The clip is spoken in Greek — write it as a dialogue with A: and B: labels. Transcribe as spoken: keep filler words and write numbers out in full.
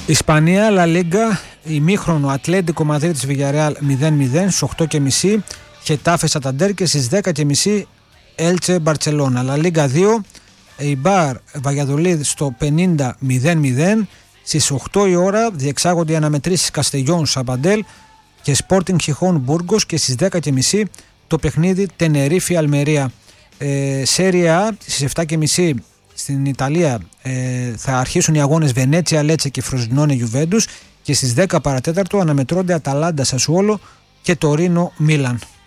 A: Ισπανία, Λα Λίγκα, ημίχρονο Ατλέντικο Μαδρίτης Βιγιαρεάλ μηδέν μηδέν στις οκτώ και μισή, Χετάφε Σανταντέρ και στις δέκα και μισή Έλτσε Μπαρτσελώνα. Λα Λίγκα δύο, Eibar Βαγιαδολίδ στο πενήντα μηδέν μηδέν, στις οκτώ η ώρα διεξάγονται οι αναμετρήσεις Καστελιόν Σαμπαντέλ και Sporting Χιχόν Μπουργκος και στις δέκα και μισή το παιχνίδι Τενερίφη Αλμερία. Ε, Σέρια A στις επτά και μισή στην Ιταλία ε, θα αρχίσουν οι αγώνες Βενέτσια Λέτσε και Φροζινόνε Γιουβέντους και στις δέκα παρατέταρτο αναμετρώνται Αταλάντα Σασουόλο και Τορίνο Μίλαν.